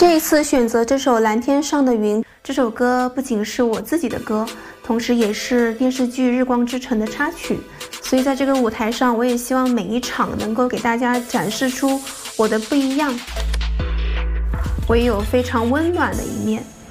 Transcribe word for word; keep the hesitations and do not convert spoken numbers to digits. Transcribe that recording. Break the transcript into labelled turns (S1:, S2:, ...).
S1: 这一次选择这首《蓝天上的云》，这首歌不仅是我自己的歌，同时也是电视剧《日光之城》的插曲。所以在这个舞台上，我也希望每一场能够给大家展示出我的不一样。我也有非常温暖的一面。